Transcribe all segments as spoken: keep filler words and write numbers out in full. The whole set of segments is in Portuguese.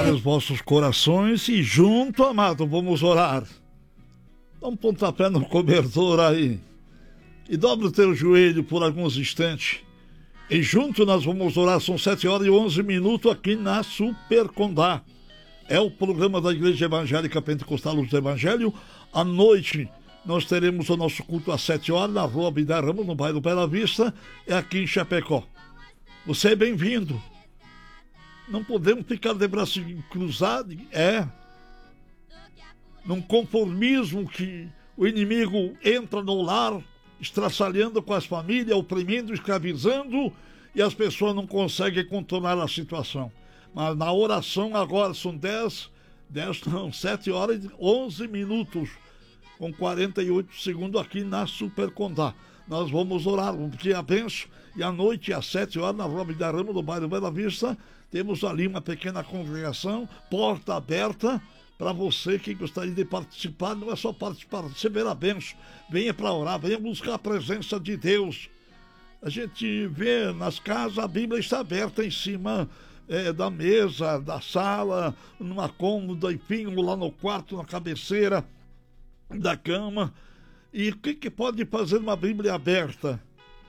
os vossos corações e junto, amado, vamos orar. Dá um pontapé no cobertor aí e dobra o teu joelho por alguns instantes. E junto nós vamos orar. São sete horas e onze minutos aqui na Super Condá. É o programa da Igreja Evangélica Pentecostal Luz do Evangelho. À noite nós teremos o nosso culto às sete horas na Rua Vidal Ramos, no bairro Bela Vista, é aqui em Chapecó. Você é bem-vindo. Não podemos ficar de braço cruzado, é, num conformismo que o inimigo entra no lar, estraçalhando com as famílias, oprimindo, escravizando, e as pessoas não conseguem contornar a situação. Mas na oração agora são dez, dez não, sete horas e onze minutos, com quarenta e oito segundos aqui na Super Condá. Nós vamos orar, vamos pedir a bênção, e à noite, às sete horas, na Rua Midarama, no bairro Bela Vista, temos ali uma pequena congregação, porta aberta, para você que gostaria de participar. Não é só participar, receber a bênção, venha para orar, venha buscar a presença de Deus. A gente vê nas casas, a Bíblia está aberta em cima é, da mesa, da sala, numa cômoda, enfim, lá no quarto, na cabeceira da cama. E o que, que pode fazer uma Bíblia aberta?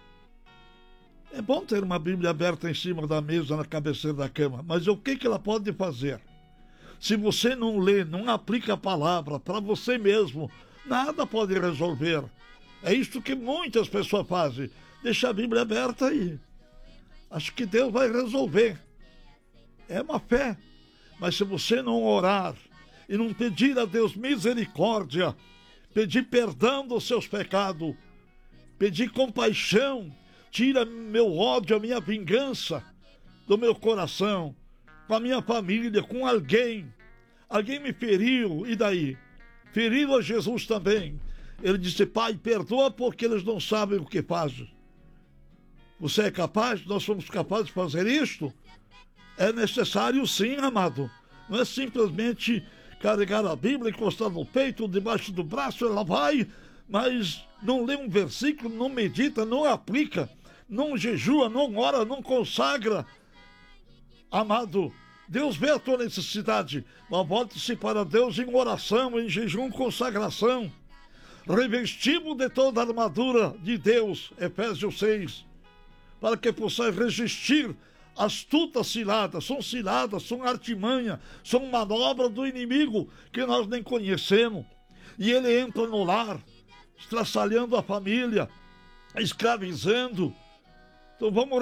É bom ter uma Bíblia aberta em cima da mesa, na cabeceira da cama, mas o que, que ela pode fazer? Se você não lê, não aplica a palavra para você mesmo, nada pode resolver. É isso que muitas pessoas fazem. Deixa a Bíblia aberta aí. Acho que Deus vai resolver. É uma fé. Mas se você não orar e não pedir a Deus misericórdia, pedir perdão dos seus pecados, pedir compaixão, tira meu ódio, a minha vingança do meu coração, com a minha família, com alguém. Alguém me feriu, e daí? Feriram a Jesus também. Ele disse: Pai, perdoa porque eles não sabem o que fazem. Você é capaz? Nós somos capazes de fazer isto? É necessário sim, amado. Não é simplesmente carregar a Bíblia, encostar no peito, debaixo do braço, ela vai, mas não lê um versículo, não medita, não aplica, não jejua, não ora, não consagra. Amado, Deus vê a tua necessidade, mas volte-se para Deus em oração, em jejum, consagração. Revestimos de toda a armadura de Deus, Efésios seis, para que possais resistir astutas ciladas. São ciladas, são artimanha, são manobras do inimigo que nós nem conhecemos. E ele entra no lar, estraçalhando a família, escravizando. Então vamos